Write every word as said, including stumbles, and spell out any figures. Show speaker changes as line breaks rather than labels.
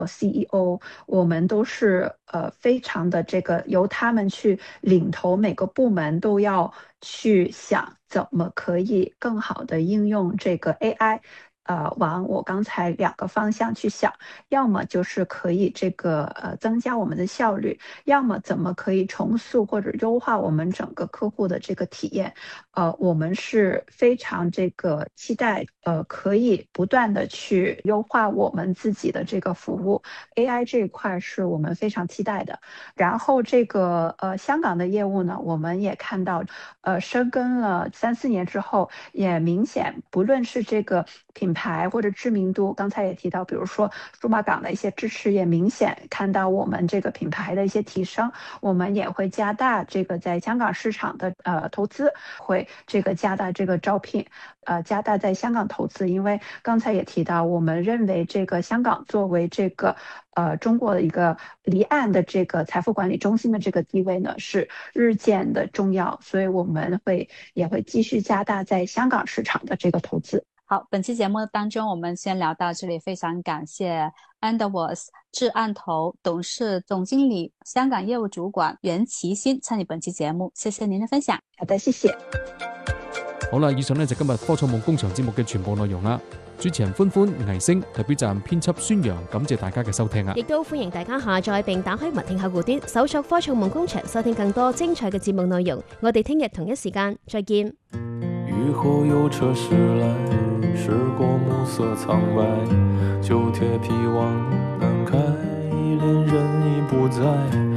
C E O，我们都是呃非常的这个由他们去领头，每个部门都要去想怎么可以更好的应用这个 A I。呃，往我刚才两个方向去想，要么就是可以这个呃增加我们的效率，要么怎么可以重塑或者优化我们整个客户的这个体验。呃，我们是非常这个期待，呃，可以不断的去优化我们自己的这个服务，A I 这一块是我们非常期待的。然后这个呃香港的业务呢，我们也看到，呃，深耕了三四年之后，也明显不论是这个品牌或者知名度，刚才也提到，比如说数码港的一些支持，也明显看到我们这个品牌的一些提升。我们也会加大这个在香港市场的呃投资，会这个加大这个招聘，呃加大在香港投资，因为刚才也提到，我们认为这个香港作为这个呃中国的一个离岸的这个财富管理中心的这个地位呢是日渐的重要，所以我们会也会继续加大在香港市场的这个投资。
好，本期节目当中我们先聊到这里，非常感谢 Underworth 至岸投董事总经理香港业务主管袁其新参与本期节目，谢谢您的分享。
好的，謝謝。
好啦，以上呢就今日科創夢工場節目嘅全部內容啦。主持人歡歡、倪星，特別站編輯宣揚，感謝大家嘅收聽啊！
亦都歡迎大家下載並打開雲聽客戶端，搜索科創夢工場，收聽更多精彩嘅節目內容。我哋聽日同一時間再見。
雨後有車駛來，駛過暮色蒼白，舊鐵皮往南開，戀人已不在。